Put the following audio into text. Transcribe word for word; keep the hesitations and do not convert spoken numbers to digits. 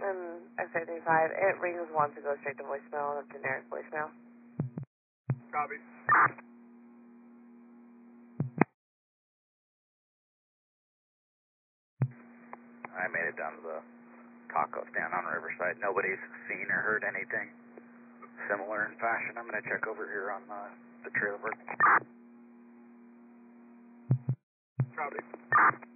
And F seventy-five, it rings once, it goes straight to voicemail, a generic voicemail. Copy. I made it down to the taco stand on Riverside. Nobody's seen or heard anything similar in fashion. I'm going to check over here on the, the trailer park. Copy.